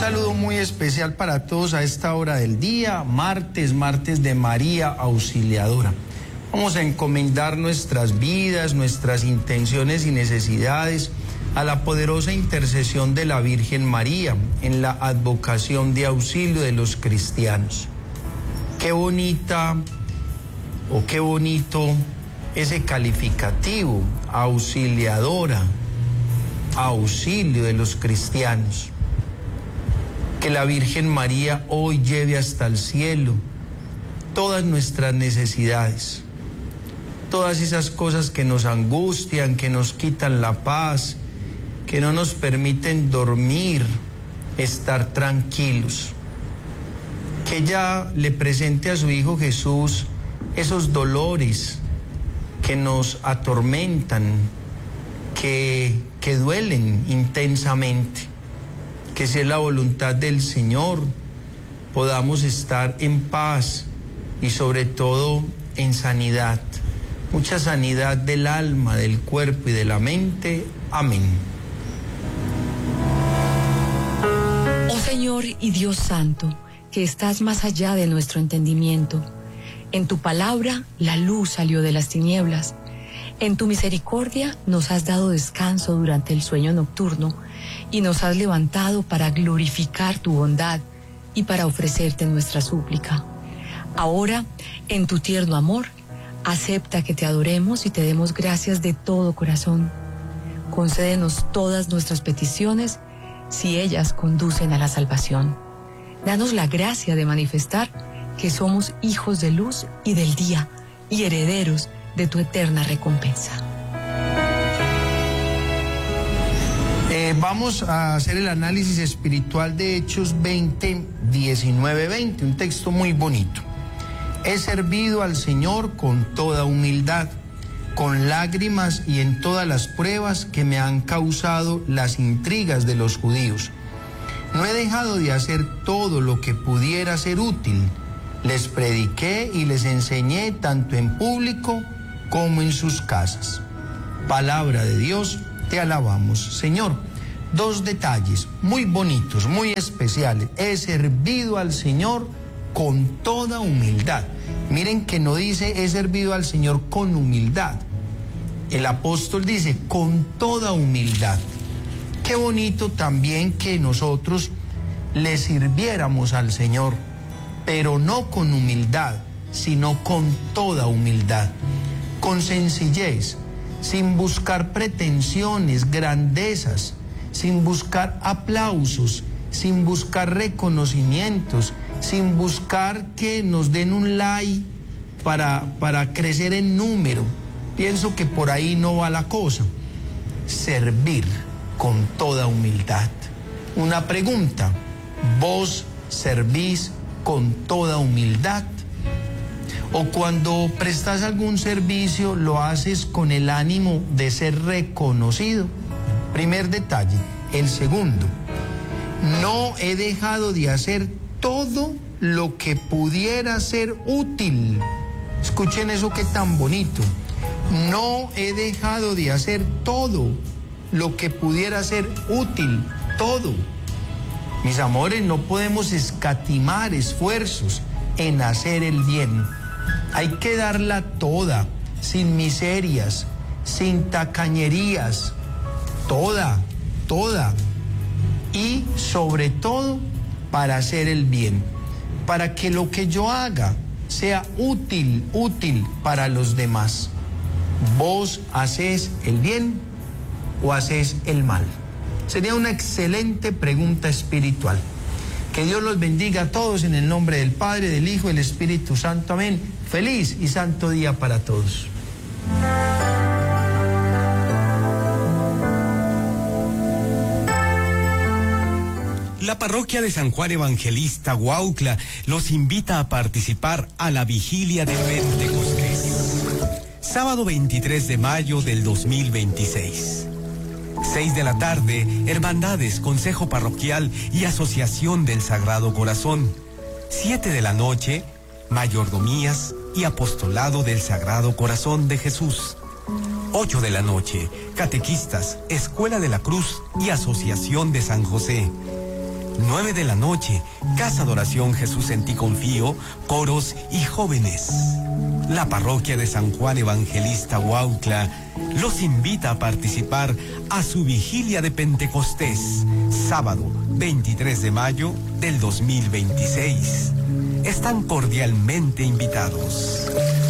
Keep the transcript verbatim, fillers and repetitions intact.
saludo muy especial para todos a esta hora del día, martes, martes de María Auxiliadora. Vamos a encomendar nuestras vidas, nuestras intenciones y necesidades a la poderosa intercesión de la Virgen María en la advocación de auxilio de los cristianos. Qué bonita o qué bonito ese calificativo, auxiliadora, auxilio de los cristianos. Que la Virgen María hoy lleve hasta el cielo todas nuestras necesidades, todas esas cosas que nos angustian, que nos quitan la paz, que no nos permiten dormir, estar tranquilos. Que ella le presente a su Hijo Jesús esos dolores que nos atormentan, que, que duelen intensamente. Que si es la voluntad del Señor, podamos estar en paz y sobre todo en sanidad. Mucha sanidad del alma, del cuerpo y de la mente. Amén. Oh Señor y Dios Santo, que estás más allá de nuestro entendimiento. En tu palabra la luz salió de las tinieblas. En tu misericordia nos has dado descanso durante el sueño nocturno y nos has levantado para glorificar tu bondad y para ofrecerte nuestra súplica. Ahora, en tu tierno amor, acepta que te adoremos y te demos gracias de todo corazón. Concédenos todas nuestras peticiones si ellas conducen a la salvación. Danos la gracia de manifestar que somos hijos de luz y del día y herederos de tu eterna recompensa. Eh, vamos a hacer el análisis espiritual de Hechos veinte, diecinueve, veinte, un texto muy bonito. He servido al Señor con toda humildad, con lágrimas y en todas las pruebas que me han causado las intrigas de los judíos. No he dejado de hacer todo lo que pudiera ser útil. Les prediqué y les enseñé tanto en público como en sus casas. Palabra de Dios, te alabamos, Señor. Dos detalles muy bonitos, muy especiales. He servido al Señor con toda humildad. Miren que no dice he servido al Señor con humildad. El apóstol dice con toda humildad. Qué bonito también que nosotros le sirviéramos al Señor, pero no con humildad, sino con toda humildad, con sencillez, sin buscar pretensiones, grandezas, sin buscar aplausos, sin buscar reconocimientos, sin buscar que nos den un like para, para crecer en número. Pienso que por ahí no va la cosa. Servir con toda humildad. Una pregunta, ¿vos servís con toda humildad? O cuando prestas algún servicio, ¿lo haces con el ánimo de ser reconocido? Primer detalle. El segundo, no he dejado de hacer todo lo que pudiera ser útil. Escuchen eso que tan bonito. No he dejado de hacer todo lo que pudiera ser útil, todo. Mis amores, no podemos escatimar esfuerzos en hacer el bien. Hay que darla toda, sin miserias, sin tacañerías, toda, toda. Y sobre todo para hacer el bien, para que lo que yo haga sea útil, útil para los demás. ¿Vos hacés el bien o hacés el mal? Sería una excelente pregunta espiritual. Que Dios los bendiga a todos en el nombre del Padre, del Hijo y del Espíritu Santo. Amén. Feliz y santo día para todos. La parroquia de San Juan Evangelista, Huautla, los invita a participar a la vigilia de Pentecostés. Sábado veintitrés de mayo del dos mil veintiséis. Seis de la tarde, Hermandades, Consejo Parroquial y Asociación del Sagrado Corazón. Siete de la noche, Mayordomías y Apostolado del Sagrado Corazón de Jesús. Ocho de la noche, Catequistas, Escuela de la Cruz y Asociación de San José. nueve de la noche, Casa de Oración Jesús en ti confío, coros y jóvenes. La parroquia de San Juan Evangelista Huautla los invita a participar a su vigilia de Pentecostés, sábado veintitrés de mayo del dos mil veintiséis. Están cordialmente invitados.